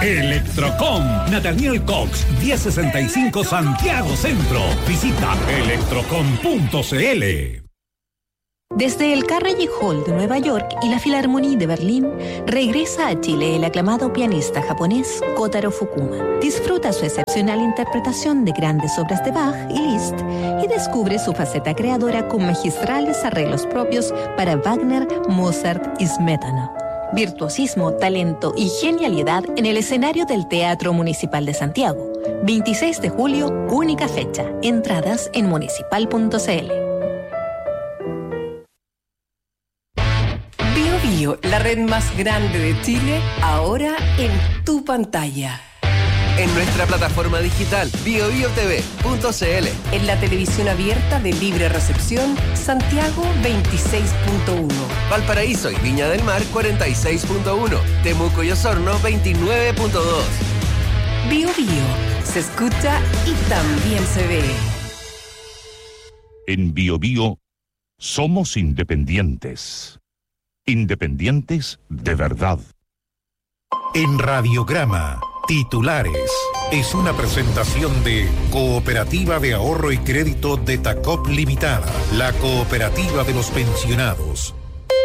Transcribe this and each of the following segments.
Electrocom, Nathaniel Cox, 1065 Santiago Centro. Visita electrocom.cl. Desde el Carnegie Hall de Nueva York y la Philharmonie de Berlín, regresa a Chile el aclamado pianista japonés Kotaro Fukuma. Disfruta su excepcional interpretación de grandes obras de Bach y Liszt y descubre su faceta creadora con magistrales arreglos propios para Wagner, Mozart y Smetana. Virtuosismo, talento y genialidad en el escenario del Teatro Municipal de Santiago. 26 de julio, única fecha. Entradas en municipal.cl. La red más grande de Chile, ahora en tu pantalla. En nuestra plataforma digital biobiotv.cl. En la televisión abierta de libre recepción, Santiago 26.1. Valparaíso y Viña del Mar 46.1. Temuco y Osorno 29.2. Bio Bio, se escucha y también se ve. En Bio Bio somos independientes. Independientes de verdad. En Radiograma, titulares. Es una presentación de Cooperativa de Ahorro y Crédito de Tacop Limitada, la cooperativa de los pensionados.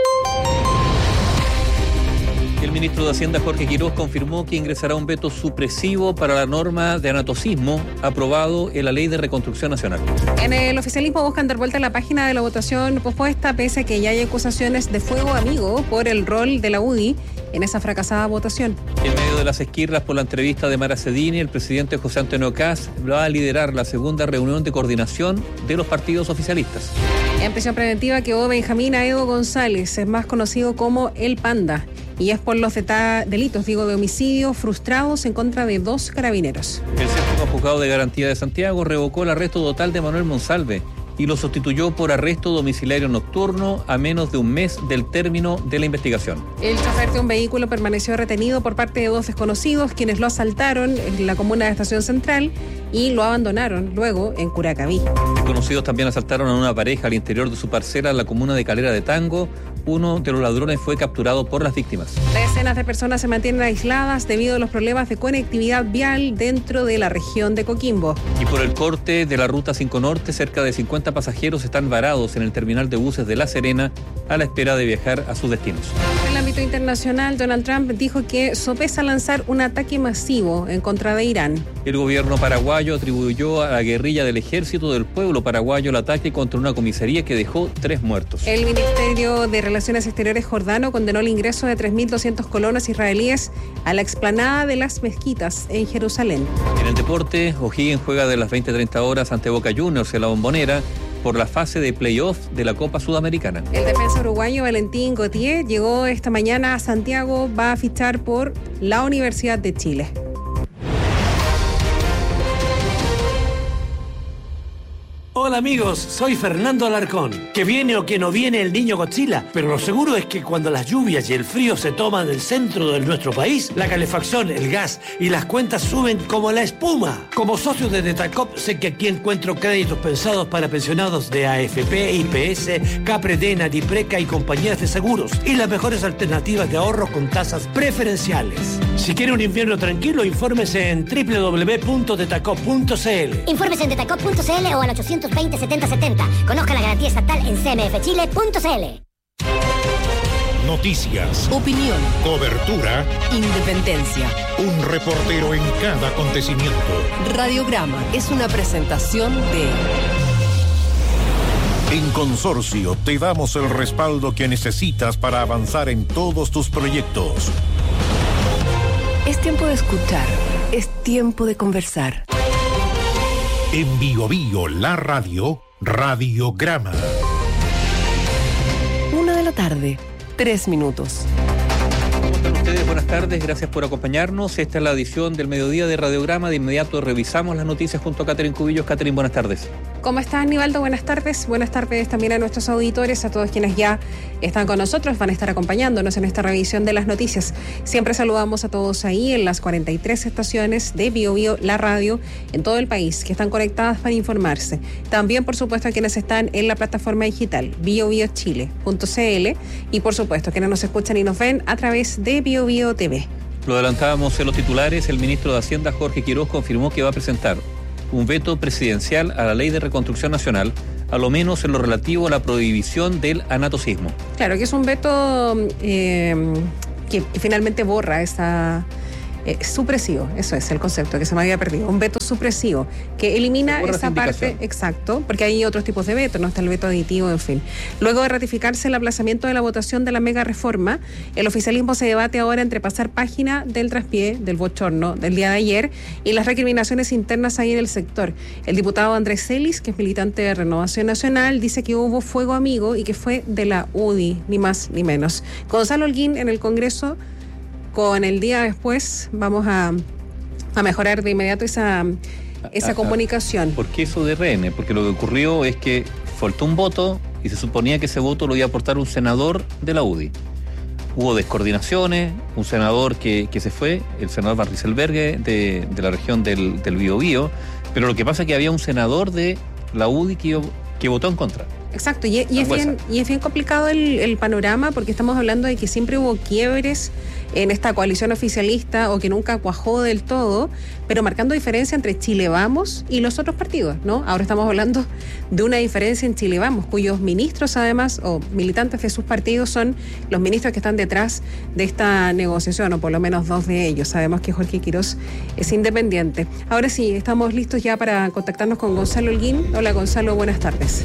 El ministro de Hacienda, Jorge Quiroz, confirmó que ingresará un veto supresivo para la norma de anatocismo aprobado en la Ley de Reconstrucción Nacional. En el oficialismo buscan dar vuelta a la página de la votación pospuesta, pese a que ya hay acusaciones de fuego amigo por el rol de la UDI en esa fracasada votación. En medio de las esquirlas por la entrevista de Mara Cedini, el presidente José Antonio Kast va a liderar la segunda reunión de coordinación de los partidos oficialistas. En prisión preventiva quedó Benjamín Aedo González, es más conocido como El Panda, y es por los delitos de homicidio frustrados en contra de 2 carabineros. El séptimo juzgado de garantía de Santiago revocó el arresto total de Manuel Monsalve y lo sustituyó por arresto domiciliario nocturno a menos de un mes del término de la investigación. El chofer de un vehículo permaneció retenido por parte de 2 desconocidos, quienes lo asaltaron en la comuna de Estación Central y lo abandonaron luego en Curacaví. Desconocidos también asaltaron a una pareja al interior de su parcela en la comuna de Calera de Tango. Uno de los ladrones fue capturado por las víctimas. Decenas de personas se mantienen aisladas debido a los problemas de conectividad vial dentro de la región de Coquimbo. Y por el corte de la Ruta 5 Norte, cerca de 50 pasajeros están varados en el terminal de buses de La Serena a la espera de viajar a sus destinos. En el ámbito internacional, Donald Trump dijo que sopesa lanzar un ataque masivo en contra de Irán. El gobierno paraguayo atribuyó a la guerrilla del Ejército del Pueblo Paraguayo el ataque contra una comisaría que dejó 3 muertos. El Ministerio de Relaciones Exteriores jordano condenó el ingreso de 3.200 colonos israelíes a la explanada de las mezquitas en Jerusalén. En el deporte, O'Higgins juega de las 20:30 horas ante Boca Juniors en la Bombonera por la fase de playoff de la Copa Sudamericana. El defensa uruguayo Valentín Gautier llegó esta mañana a Santiago, va a fichar por la Universidad de Chile. Hola amigos, soy Fernando Alarcón. Que viene o que no viene el niño Godzilla, pero lo seguro es que cuando las lluvias y el frío se toman el centro de nuestro país, la calefacción, el gas y las cuentas suben como la espuma. Como socio de Detacop sé que aquí encuentro créditos pensados para pensionados de AFP, IPS, Capredena, Dipreca y compañías de seguros y las mejores alternativas de ahorro con tasas preferenciales. Si quiere un invierno tranquilo, infórmese en www.detacop.cl. Infórmese en detacop.cl o al 820-7070. Conozca la garantía estatal en cmfchile.cl. Noticias, Opinión, cobertura, independencia. un reportero en cada acontecimiento. Radiograma es una presentación de... En Consorcio te damos el respaldo que necesitas para avanzar en todos tus proyectos. Es tiempo de escuchar, es tiempo de conversar. En Bio Bio, la radio, Radiograma. 1:00 p.m, 3 minutos. ¿Cómo están ustedes? Buenas tardes, gracias por acompañarnos. Esta es la edición del mediodía de Radiograma. De inmediato revisamos las noticias junto a Catherine Cubillos. Catherine, buenas tardes. ¿Cómo estás, Nivaldo? Buenas tardes. Buenas tardes también a nuestros auditores, a todos quienes ya están con nosotros, van a estar acompañándonos en esta revisión de las noticias. Siempre saludamos a todos ahí en las 43 estaciones de Bio Bio, la radio, en todo el país, que están conectadas para informarse. También, por supuesto, a quienes están en la plataforma digital biobiochile.cl y, por supuesto, a quienes nos escuchan y nos ven a través de Bio Bio TV. Lo adelantábamos en los titulares, el ministro de Hacienda, Jorge Quiroz, confirmó que va a presentar un veto presidencial a la Ley de Reconstrucción Nacional, a lo menos en lo relativo a la prohibición del anatocismo. Claro, que es un veto que finalmente borra esa... supresivo, eso es el concepto que se me había perdido, un veto supresivo que elimina esa parte, exacto, porque hay otros tipos de veto, no está el veto aditivo, en fin. Luego de ratificarse el aplazamiento de la votación de la mega reforma, el oficialismo se debate ahora entre pasar página del traspié, del bochorno del día de ayer y las recriminaciones internas ahí en el sector. El diputado Andrés Celis, que es militante de Renovación Nacional, dice que hubo fuego amigo y que fue de la UDI, ni más ni menos. Gonzalo Holguín en el Congreso, con el día después, vamos a mejorar de inmediato esa comunicación. ¿Por qué eso de RN? Porque lo que ocurrió es que faltó un voto y se suponía que ese voto lo iba a aportar un senador de la UDI. Hubo descoordinaciones, un senador que se fue, el senador Van Rieselberghe de la región del Biobío, pero lo que pasa es que había un senador de la UDI que votó en contra. Exacto, y es bien complicado el panorama, porque estamos hablando de que siempre hubo quiebres en esta coalición oficialista o que nunca cuajó del todo, pero marcando diferencia entre Chile Vamos y los otros partidos, ¿no? Ahora estamos hablando de una diferencia en Chile Vamos, cuyos ministros además o militantes de sus partidos son los ministros que están detrás de esta negociación, o por lo menos dos de ellos. Sabemos que Jorge Quiroz es independiente. Ahora sí, estamos listos ya para contactarnos con Gonzalo Holguín. Hola Gonzalo, buenas tardes.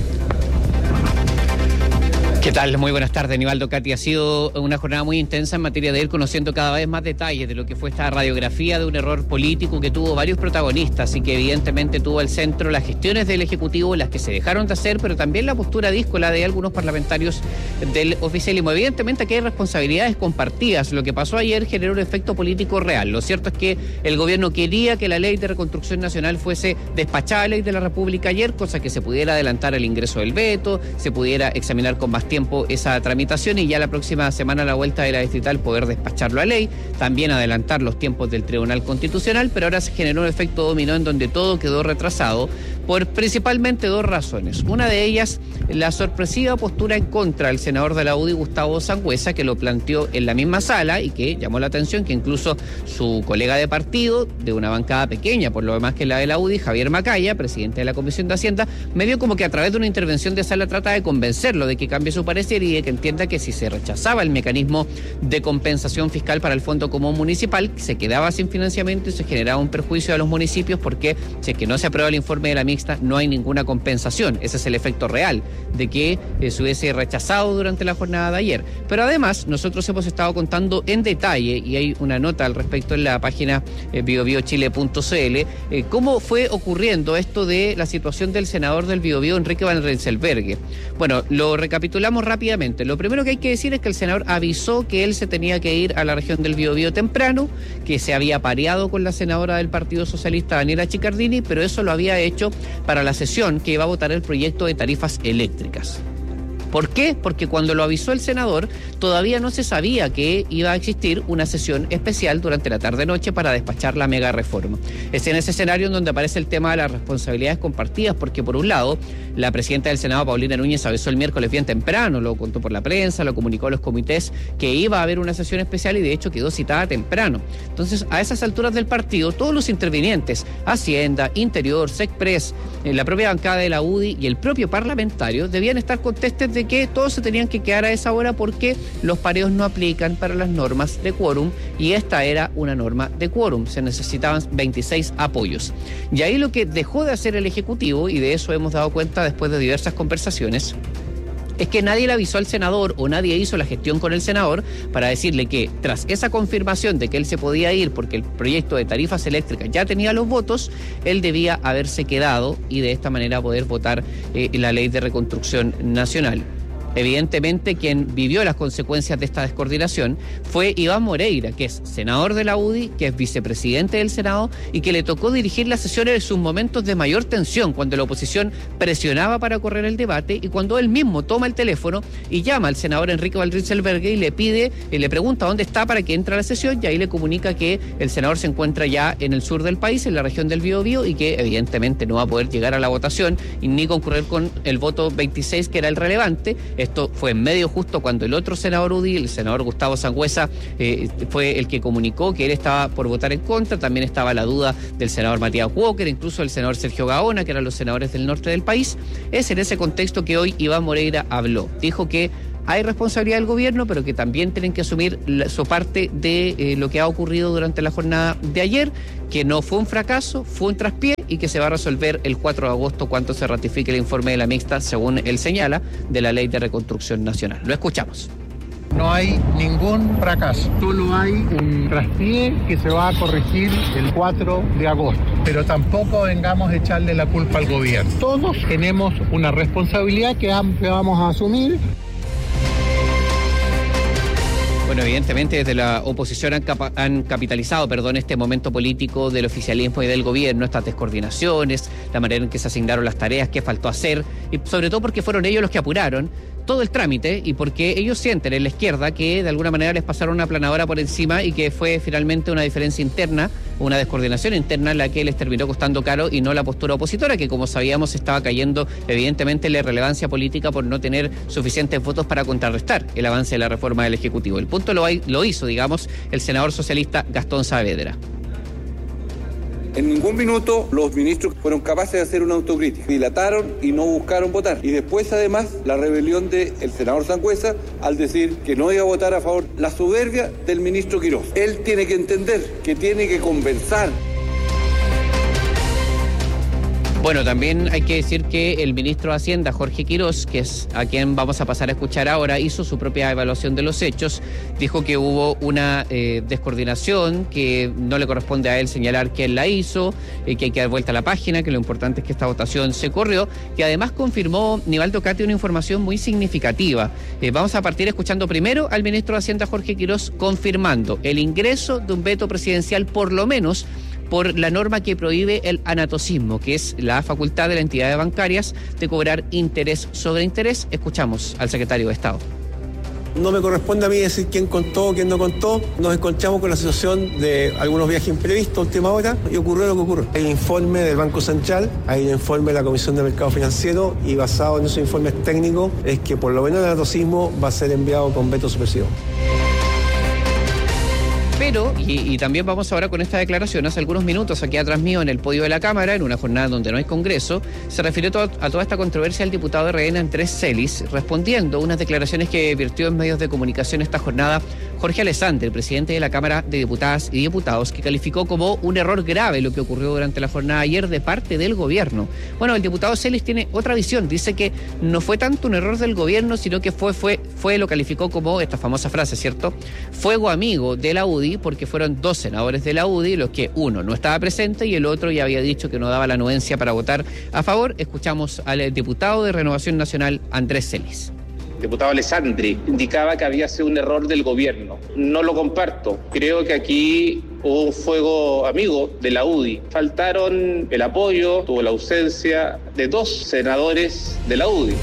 ¿Qué tal? Muy buenas tardes, Nivaldo. Katy, ha sido una jornada muy intensa en materia de ir conociendo cada vez más detalles de lo que fue esta radiografía de un error político que tuvo varios protagonistas y que evidentemente tuvo al centro las gestiones del Ejecutivo, las que se dejaron de hacer, pero también la postura díscola de algunos parlamentarios del oficialismo. Evidentemente aquí hay responsabilidades compartidas. Lo que pasó ayer generó un efecto político real. Lo cierto es que el gobierno quería que la Ley de Reconstrucción Nacional fuese despachada a Ley de la República ayer, cosa que se pudiera adelantar el ingreso del veto, se pudiera examinar con más tiempo esa tramitación y ya la próxima semana a la vuelta de la distrital poder despacharlo a ley, también adelantar los tiempos del Tribunal Constitucional, pero ahora se generó un efecto dominó en donde todo quedó retrasado por principalmente dos razones. Una de ellas, la sorpresiva postura en contra del senador de la UDI, Gustavo Sangüesa, que lo planteó en la misma sala y que llamó la atención que incluso su colega de partido, de una bancada pequeña por lo demás que la de la UDI, Javier Macaya, presidente de la Comisión de Hacienda, medio como que a través de una intervención de sala trata de convencerlo de que cambie su parecer y de que entienda que si se rechazaba el mecanismo de compensación fiscal para el Fondo Común Municipal, se quedaba sin financiamiento y se generaba un perjuicio a los municipios, porque si es que no se aprueba el informe de la mixta no hay ninguna compensación. Ese es el efecto real de que se hubiese rechazado durante la jornada de ayer. Pero además nosotros hemos estado contando en detalle, y hay una nota al respecto en la página biobiochile.cl, cómo fue ocurriendo esto de la situación del senador del Biobío, Enrique Van Rieselberghe. Bueno, lo recapitulamos rápidamente. Lo primero que hay que decir es que el senador avisó que él se tenía que ir a la región del Biobío temprano, que se había pareado con la senadora del Partido Socialista, Daniela Chiccardini, pero eso lo había hecho para la sesión que iba a votar el proyecto de tarifas eléctricas. ¿Por qué? Porque cuando lo avisó el senador, todavía no se sabía que iba a existir una sesión especial durante la tarde-noche para despachar la mega reforma. Es en ese escenario en donde aparece el tema de las responsabilidades compartidas, porque por un lado, la presidenta del Senado, Paulina Núñez, avisó el miércoles bien temprano, lo contó por la prensa, lo comunicó a los comités, que iba a haber una sesión especial y de hecho quedó citada temprano. Entonces, a esas alturas del partido, todos los intervinientes, Hacienda, Interior, SECPRES, la propia bancada de la UDI y el propio parlamentario, debían estar contestes de que todos se tenían que quedar a esa hora porque los pareos no aplican para las normas de quórum y esta era una norma de quórum, se necesitaban 26 apoyos. Y ahí lo que dejó de hacer el Ejecutivo, y de eso hemos dado cuenta después de diversas conversaciones, es que nadie le avisó al senador o nadie hizo la gestión con el senador para decirle que tras esa confirmación de que él se podía ir porque el proyecto de tarifas eléctricas ya tenía los votos, él debía haberse quedado y de esta manera poder votar la Ley de Reconstrucción Nacional. Evidentemente, quien vivió las consecuencias de esta descoordinación fue Iván Moreira, que es senador de la UDI, que es vicepresidente del Senado y que le tocó dirigir las sesiones en sus momentos de mayor tensión, cuando la oposición presionaba para correr el debate y cuando él mismo toma el teléfono y llama al senador Enrique Van Rieselberghe y le pide, le pregunta dónde está para que entre a la sesión, y ahí le comunica que el senador se encuentra ya en el sur del país, en la región del Biobío, y que evidentemente no va a poder llegar a la votación y ni concurrir con el voto 26, que era el relevante. Esto fue en medio justo cuando el otro senador UDI, el senador Gustavo Sangüesa, fue el que comunicó que él estaba por votar en contra. También estaba la duda del senador Matías Walker, incluso el senador Sergio Gaona, que eran los senadores del norte del país. Es en ese contexto que hoy Iván Moreira habló. Dijo que hay responsabilidad del gobierno, pero que también tienen que asumir su parte de lo que ha ocurrido durante la jornada de ayer, que no fue un fracaso, fue un traspié y que se va a resolver el 4 de agosto cuando se ratifique el informe de la mixta, según él señala, de la Ley de Reconstrucción Nacional. Lo escuchamos. No hay ningún fracaso, solo hay un traspié que se va a corregir el 4 de agosto. Pero tampoco vengamos a echarle la culpa al gobierno. Todos tenemos una responsabilidad que vamos a asumir. Bueno, evidentemente desde la oposición han capitalizado, este momento político del oficialismo y del gobierno, estas descoordinaciones, la manera en que se asignaron las tareas, qué faltó hacer, y sobre todo porque fueron ellos los que apuraron todo el trámite y porque ellos sienten en la izquierda que de alguna manera les pasaron una planadora por encima y que fue finalmente una diferencia interna, una descoordinación interna la que les terminó costando caro y no la postura opositora, que como sabíamos estaba cayendo evidentemente en la irrelevancia política por no tener suficientes votos para contrarrestar el avance de la reforma del Ejecutivo. El punto lo hizo, el senador socialista Gastón Saavedra. En ningún minuto los ministros fueron capaces de hacer una autocrítica. Dilataron y no buscaron votar. Y después, además, la rebelión del senador Sangüesa al decir que no iba a votar a favor. La soberbia del ministro Quirós. Él tiene que entender que tiene que conversar. Bueno, también hay que decir que el ministro de Hacienda, Jorge Quirós, que es a quien vamos a pasar a escuchar ahora, hizo su propia evaluación de los hechos, dijo que hubo una descoordinación, que no le corresponde a él señalar quién la hizo, que hay que dar vuelta a la página, que lo importante es que esta votación se corrió, y además confirmó Nivaldo Cati una información muy significativa. Vamos a partir escuchando primero al ministro de Hacienda, Jorge Quirós, confirmando el ingreso de un veto presidencial, por lo menos por la norma que prohíbe el anatocismo, que es la facultad de las entidades bancarias de cobrar interés sobre interés. Escuchamos al secretario de Estado. No me corresponde a mí decir quién contó, quién no contó. Nos encontramos con la situación de algunos viajes imprevistos a última hora y ocurrió lo que ocurrió. Hay un informe del Banco Central, hay un informe de la Comisión de Mercado Financiero y basado en esos informes técnicos es que por lo menos el anatocismo va a ser enviado con veto supresivo. Pero, y también vamos ahora con esta declaración, hace algunos minutos aquí atrás mío en el podio de la Cámara, en una jornada donde no hay Congreso, se refirió a toda esta controversia el diputado de RN Andrés Celis, respondiendo a unas declaraciones que virtió en medios de comunicación esta jornada Jorge Alessandri, el presidente de la Cámara de Diputadas y Diputados, que calificó como un error grave lo que ocurrió durante la jornada de ayer de parte del gobierno. Bueno, el diputado Celis tiene otra visión, dice que no fue tanto un error del gobierno, sino que lo calificó como esta famosa frase, ¿cierto? Fuego amigo de la UDI, porque fueron dos senadores de la UDI los que uno no estaba presente y el otro ya había dicho que no daba la anuencia para votar a favor. Escuchamos al diputado de Renovación Nacional, Andrés Celis. El diputado Alessandri indicaba que había sido un error del gobierno. No lo comparto. Creo que aquí hubo un fuego amigo de la UDI. Faltaron el apoyo, tuvo la ausencia de dos senadores de la UDI.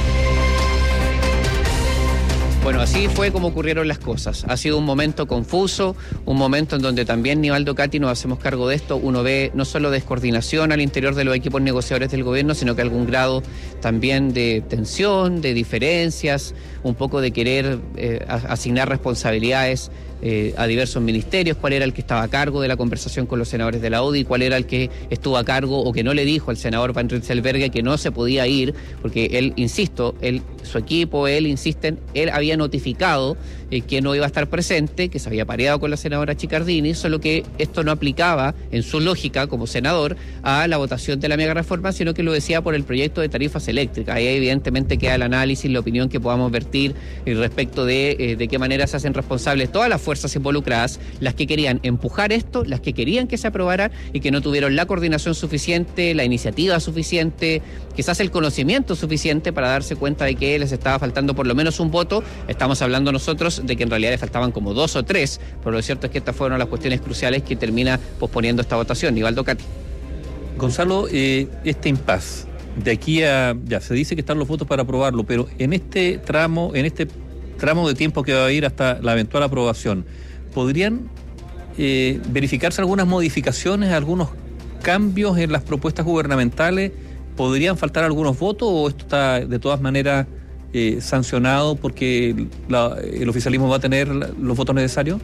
Bueno, así fue como ocurrieron las cosas. Ha sido un momento confuso, un momento en donde también Nivaldo Cati nos hacemos cargo de esto. Uno ve no solo descoordinación al interior de los equipos negociadores del gobierno, sino que algún grado también de tensión, de diferencias, un poco de querer asignar responsabilidades a diversos ministerios, cuál era el que estaba a cargo de la conversación con los senadores de la UDI, cuál era el que estuvo a cargo o que no le dijo al senador Van Rieselberghe que no se podía ir, porque él, insisto, su equipo, él había notificado que no iba a estar presente, que se había pareado con la senadora Chiccardini, solo que esto no aplicaba en su lógica como senador a la votación de la mega reforma, sino que lo decía por el proyecto de tarifas eléctricas. Ahí evidentemente queda el análisis, la opinión que podamos vertir respecto de qué manera se hacen responsables todas las fuerzas involucradas, las que querían empujar esto, las que querían que se aprobara y que no tuvieron la coordinación suficiente, la iniciativa suficiente, quizás el conocimiento suficiente para darse cuenta de que les estaba faltando por lo menos un voto. Estamos hablando nosotros de que en realidad le faltaban como 2 o 3, pero lo cierto es que estas fueron las cuestiones cruciales que termina posponiendo esta votación. Nivaldo Cati. Gonzalo, este impasse, de aquí a... ya se dice que están los votos para aprobarlo, pero en este tramo de tiempo que va a ir hasta la eventual aprobación, ¿podrían verificarse algunas modificaciones, algunos cambios en las propuestas gubernamentales? ¿Podrían faltar algunos votos o esto está de todas maneras sancionado porque el oficialismo va a tener los votos necesarios?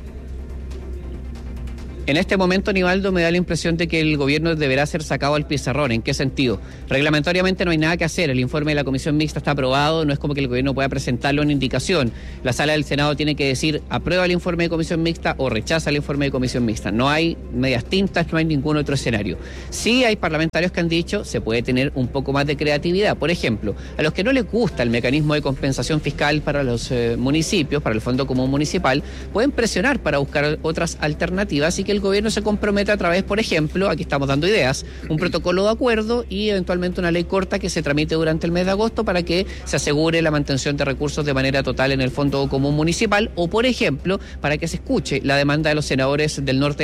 En este momento, Nivaldo, me da la impresión de que el gobierno deberá ser sacado al pizarrón. ¿En qué sentido? Reglamentariamente no hay nada que hacer. El informe de la comisión mixta está aprobado. No es como que el gobierno pueda presentarle una indicación. La sala del Senado tiene que decir aprueba el informe de comisión mixta o rechaza el informe de comisión mixta. No hay medias tintas, no hay ningún otro escenario. Sí hay parlamentarios que han dicho se puede tener un poco más de creatividad. Por ejemplo, a los que no les gusta el mecanismo de compensación fiscal para los municipios, para el Fondo Común Municipal, pueden presionar para buscar otras alternativas y que el gobierno se compromete a través, por ejemplo, aquí estamos dando ideas, un protocolo de acuerdo y eventualmente una ley corta que se tramite durante el mes de agosto para que se asegure la mantención de recursos de manera total en el Fondo Común Municipal o, por ejemplo, para que se escuche la demanda de los senadores del norte